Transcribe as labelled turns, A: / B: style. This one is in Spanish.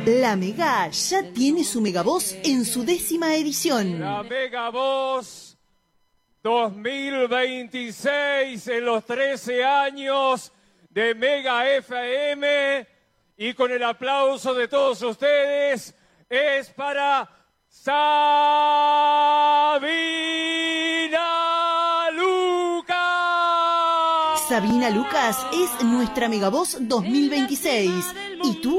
A: La Mega ya tiene su Megavoz en su 10ª edición.
B: La Megavoz 2026 en los 13 años de Mega FM, y con el aplauso de todos ustedes es para Sabina Lucas.
A: Sabina Lucas es nuestra Megavoz 2026. ¿Y tú